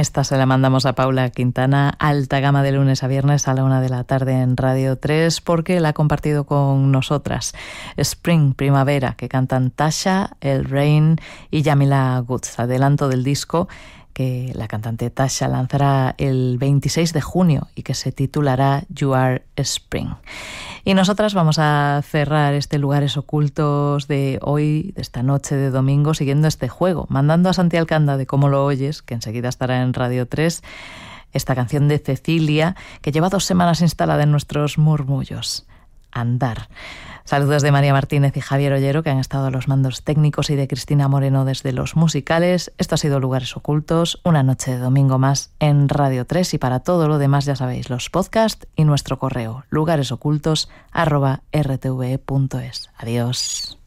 Esta se la mandamos a Paula Quintana, alta gama de lunes a viernes a la 1 de la tarde en Radio 3, porque la ha compartido con nosotras. Spring, Primavera, que cantan Tasha, El Rain y Jamila Goods. Adelanto del disco que la cantante Tasha lanzará el 26 de junio y que se titulará You Are Spring. Y nosotras vamos a cerrar este Lugares Ocultos de hoy, de esta noche de domingo, siguiendo este juego, mandando a Santi Alcanda de Cómo lo oyes, que enseguida estará en Radio 3, esta canción de Cecilia, que lleva 2 semanas instalada en nuestros murmullos. Andar. Saludos de María Martínez y Javier Ollero, que han estado a los mandos técnicos, y de Cristina Moreno desde los musicales. Esto ha sido Lugares Ocultos, una noche de domingo más en Radio 3, y para todo lo demás ya sabéis, los podcasts y nuestro correo lugaresocultos@rtve.es. Adiós.